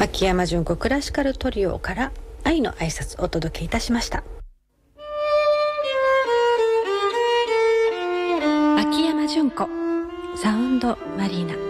秋山純子クラシカルトリオから愛の挨拶をお届けいたしました。秋山純子サウンドマリーナ。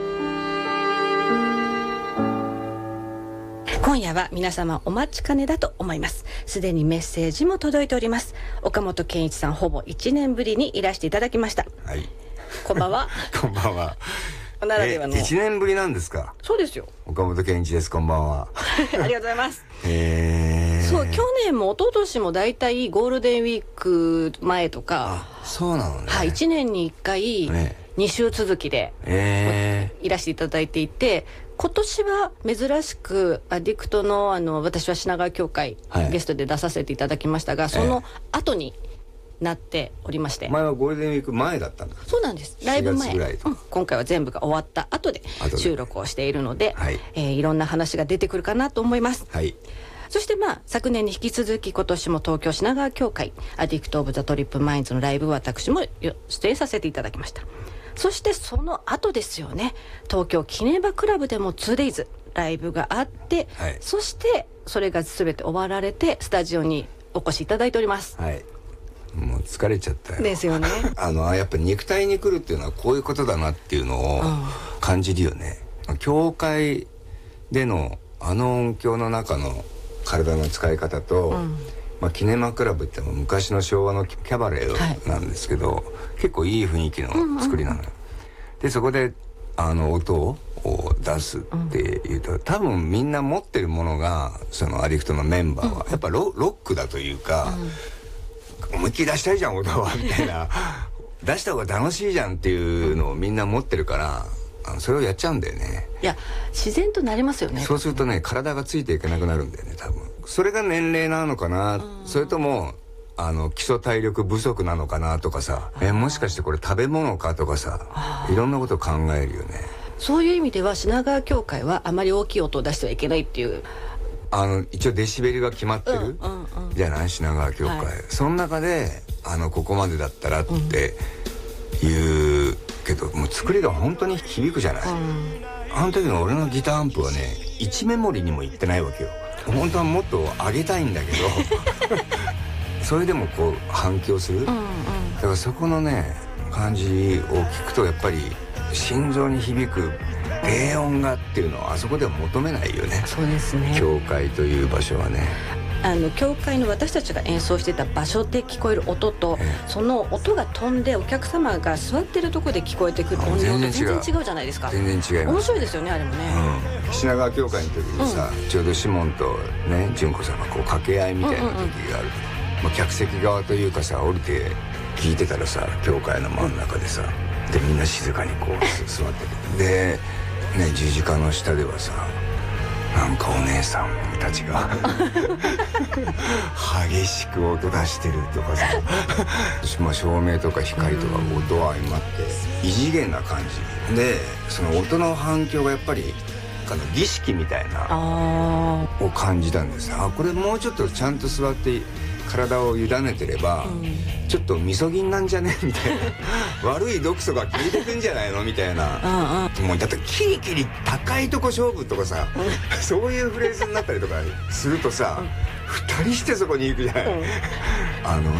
今夜は皆様お待ちかねだと思います。すでにメッセージも届いております。岡本健一さん、ほぼ1年ぶりにいらしていただきました。 はい、こんばんは。 こんばんは。 ならではの 1年ぶりなんですか？ そうですよ。 岡本健一です。こんばんは。 ありがとうございます。そう、去年も一昨年もだいたいゴールデンウィーク前とか。 そうなのね。 はい、1年に1回2週続きでいらしていただいていて、今年は珍しくアディクトの私は品川協会、ゲストで出させていただきましたが、その後になっておりまして、 前はゴールデンウィーク前だったんだ。 そうなんです。ライブ前、今回は全部が終わった後で収録をしているので、いろんな話が出てくるかなと思います。 はい。 そして昨年に引き続き今年も東京品川協会アディクト・オブ・ザ・トリップ・マインズのライブを私も出演させていただきました。そしてその後ですよね、東京キネバクラブでも 2days ライブがあって、そしてそれが全て終わられてスタジオにお越しいただいております。 はい、もう疲れちゃったよ。 ですよね。 やっぱ肉体に来るっていうのはこういうことだなっていうのを感じるよね。教会での音響の中の体の使い方と、キネマクラブっても昔の昭和のキャバレーなんですけど、結構いい雰囲気の作りなのよ。でそこで音を出すっていうと、多分みんな持ってるものがそのアディクトのメンバーはやっぱロックだというか、思いっきり出したいじゃん音はみたいな出した方が楽しいじゃんっていうのをみんな持ってるから、それをやっちゃうんだよね。 いや、自然となりますよね。 そうするとね、体がついていけなくなるんだよね、多分。それが年齢なのかな、それとも基礎体力不足なのかなとかさ、もしかしてこれ食べ物かとかさ、いろんなことを考えるよね。 そういう意味では品川協会はあまり大きい音を出してはいけないっていう、 一応デシベルが決まってるじゃない、品川協会。その中でここまでだったらって言うけど、もう作りが本当に響くじゃない。あの時の俺のギターアンプはね、1メモリにもいってないわけよ。本当はもっと上げたいんだけどそれでもこう反響する、だからそこのね感じを聞くと、やっぱり心臓に響く低音がっていうのはあそこでは求めないよね。 そうですね。 教会という場所はね、 教会の私たちが演奏してた場所で聞こえる音と、その音が飛んでお客様が座ってるところで聞こえてくる音量と全然違うじゃないですか。 全然違います。 面白いですよね、あれもね。 品川協会の時にさ、ちょうどシモンとね純子さんがこう掛け合いみたいな時がある。客席側というかさ、降りて聞いてたらさ、教会の真ん中でさ、でみんな静かにこう座ってて、でね、十字架の下ではさ、なんかお姉さんたちが激しく音出してるとかさ照明とか光とか音は相まって異次元な感じで、その音の反響がやっぱり儀式みたいなを感じたんです。これもうちょっとちゃんと座って体を委ねてれば、ちょっとみそぎんなんじゃねみたいな悪い毒素が消えてくんじゃないのみたいなもうだってキリキリ高いとこ勝負とかさそういうフレーズになったりとかするとさ、2人してそこに行くじゃない、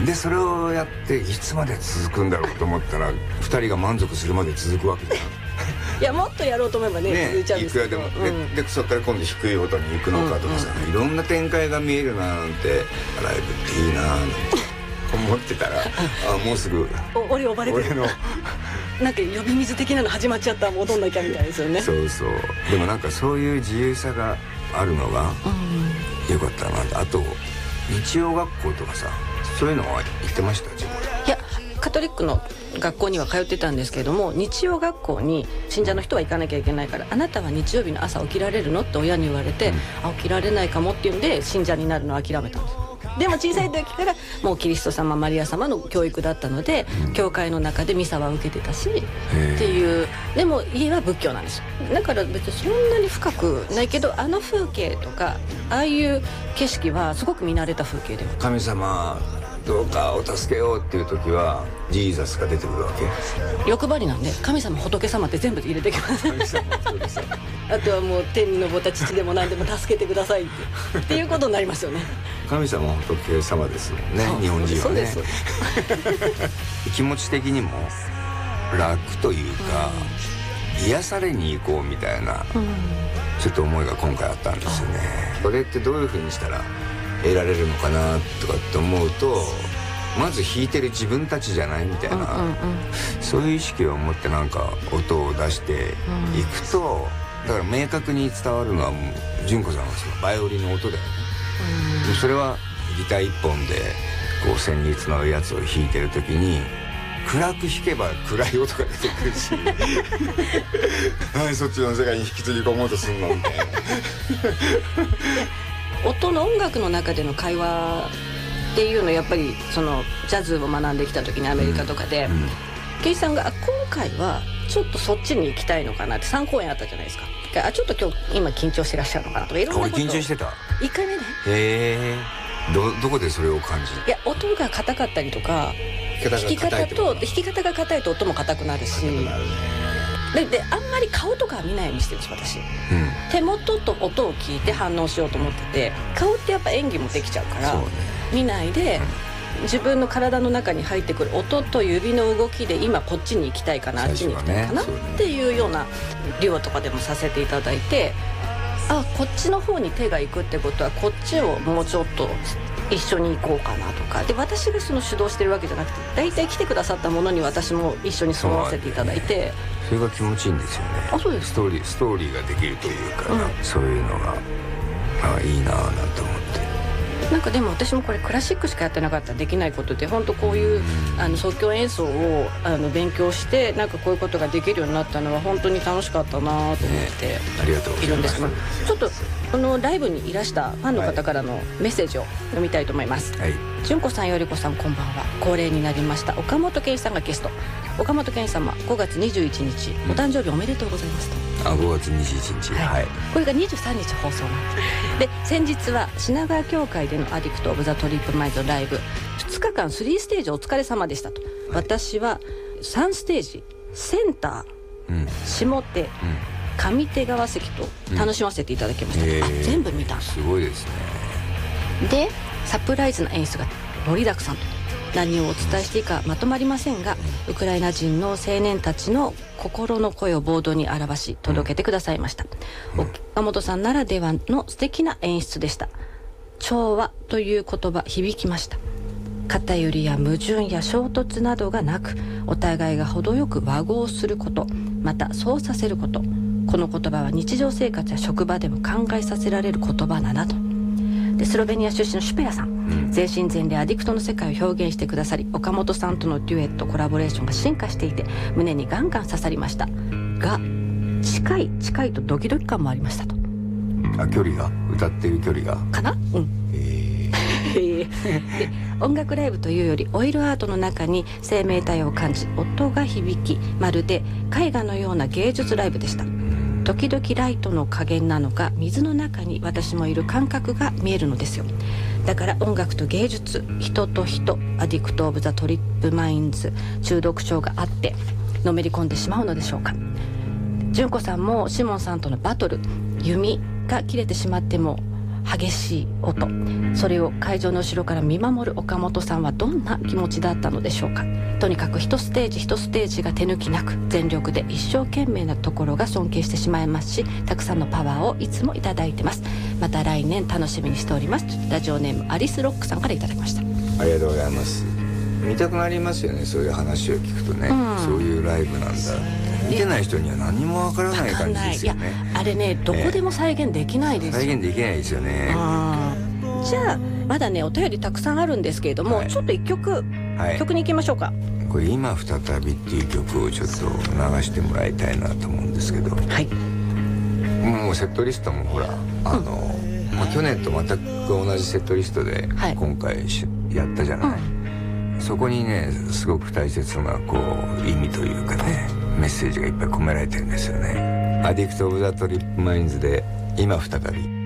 でそれをやっていつまで続くんだろうと思ったら、2人が満足するまで続くわけじゃんいや、もっとやろうと思えばね続いちゃうんですけど、 でそこから今度低い音に行くのかとかさ、いろんな展開が見えるななんて、ライブっていいななんて思ってたらもうすぐ俺呼ばれてる、なんか呼び水的なの始まっちゃった、戻んなきゃみたいですよね。そうそう。でもなんかそういう自由さがあるのがよかったな。あと日曜学校とかさ、そういうのは行ってました自分。 いや、カトリックの学校には通ってたんですけれども、日曜学校に信者の人は行かなきゃいけないから、あなたは日曜日の朝起きられるのって親に言われて、起きられないかもっていうんで信者になるのを諦めたんです。でも小さい時からもうキリスト様マリア様の教育だったので、教会の中でミサは受けてたしっていう。でも家は仏教なんですよ。だから別にそんなに深くないけど、風景とかああいう景色はすごく見慣れた風景で、 神様どうかお助けようっていう時はジーザスが出てくるわけ。 欲張りなんで神様仏様って全部入れてきます。 神様仏様あとはもう天に昇った父でも何でも助けてくださいっていうことになりますよね。 神様は仏様ですもんね、日本人はね。 そうです気持ち的にも楽というか、癒されに行こうみたいな、ちょっと思いが今回あったんですよね。これってどういう風にしたら得られるのかなとかって思うと、まず弾いてる自分たちじゃないみたいな、そういう意識を持ってなんか音を出していくと、だから明確に伝わるのはもう純子さんはそのバイオリンの音だよね。それはギター一本でこう旋律のやつを弾いてる時に暗く弾けば暗い音が出てくるし何そっちの世界に引きずり込もうとすんのみたいな音の音楽の中での会話っていうのはやっぱりそのジャズを学んできた時にアメリカとかで、ケイさんが今回はちょっとそっちに行きたいのかなって3公演あったじゃないですか。ちょっと今緊張してらっしゃるのかなとかいろんなこと。 俺緊張してた 1回目ね。 へえ。どこでそれを感じる？ いや、音が硬かったりとか、弾き方が硬いと音も硬くなるし、であんまり顔とかは見ないようにしてるんです私、手元と音を聞いて反応しようと思ってて、顔ってやっぱ演技もできちゃうから、見ないで、自分の体の中に入ってくる音と指の動きで今こっちに行きたいかな、あっちに行きたいかなっていうようなデュオとかでもさせていただいて、こっちの方に手が行くってことはこっちをもうちょっと一緒に行こうかなとかで、私がその主導してるわけじゃなくて、大体来てくださったものに私も一緒に沿わせていただいて、 それが気持ちいいんですよね。 そうです。 ストーリーができるというか、そういうのがいいなぁなんて思って。 なんかでも私もこれクラシックしかやってなかったらできないことで、本当こういう即興演奏を勉強してなんかこういうことができるようになったのは本当に楽しかったなと思っているんですが、ちょっとこのライブにいらしたファンの方からのメッセージを読みたいと思います。純子さん、よりこさん、こんばんは。恒例になりました岡本健一さんがゲスト。岡本健一様、5月21日お誕生日おめでとうございますと。 5月21日、はい、 これが23日放送なんです。で、先日は品川協会でのアディクト・オブ・ザ・トリップ・マインズライブ2日間3ステージお疲れ様でしたと、私は3ステージセンター、下手、上手側席と楽しませていただきました、全部見た。 すごいですね。 で、サプライズな演出が盛りだくさんと、何をお伝えしていいかまとまりませんが、ウクライナ人の青年たちの心の声をボードに表し届けてくださいました。岡本さんならではの素敵な演出でした。調和という言葉響きました。偏りや矛盾や衝突などがなく、お互いが程よく和合すること、またそうさせること、この言葉は日常生活や職場でも考えさせられる言葉だなと。で、スロベニア出身のシュペラさん、全身全霊アディクトの世界を表現してくださり、岡本さんとのデュエットコラボレーションが進化していて胸にガンガン刺さりましたが、近いとドキドキ感もありましたと。 距離が、歌ってる距離がかな。で、音楽ライブというよりオイルアートの中に生命体を感じ、音が響き、まるで絵画のような芸術ライブでした。時々ライトの加減なのか、水の中に私もいる感覚が見えるのですよ。だから音楽と芸術、人と人、アディクト・オブ・ザ・トリップ・マインズ、中毒症があってのめり込んでしまうのでしょうか。純子さんもシモンさんとのバトル、弓が切れてしまっても激しい音、それを会場の後ろから見守る岡本さんはどんな気持ちだったのでしょうか。とにかく一ステージが手抜きなく全力で一生懸命なところが尊敬してしまいますし、たくさんのパワーをいつもいただいてます。また来年楽しみにしております。ラジオネームアリスロックさんからいただきました。 ありがとうございます。見たくなりますよね、そういう話を聞くとね、そういうライブなんだ。見てない人には何もわからない感じですよね。 いや、あれね、どこでも再現できないですよ。 再現できないですよね。 じゃあまだね、お便りたくさんあるんですけれども、ちょっと一曲、曲に行きましょうか。 これ今再びっていう曲をちょっと流してもらいたいなと思うんですけど、もうセットリストもほら去年と全く同じセットリストで今回やったじゃない、そこにねすごく大切なこう意味というかね、メッセージがいっぱい込められてるんですよね。アディクト・オブ・ザ・トリップ・マインズで今再び。